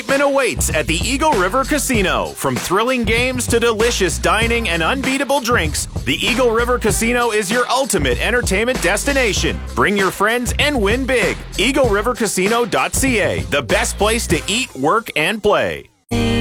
excitement awaits at the Eagle River Casino. From thrilling games to delicious dining and unbeatable drinks, the Eagle River Casino is your ultimate entertainment destination. Bring your friends and win big. EagleRiverCasino.ca, the best place to eat, work, and play.